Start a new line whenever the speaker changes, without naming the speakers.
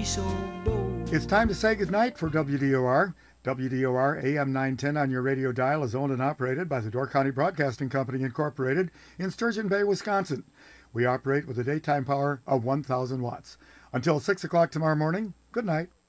be so bold.
It's time to say goodnight for WDOR. WDOR AM 910 on your radio dial is owned and operated by the Door County Broadcasting Company, Incorporated, in Sturgeon Bay, Wisconsin. We operate with a daytime power of 1,000 watts. Until 6 o'clock tomorrow morning, good night.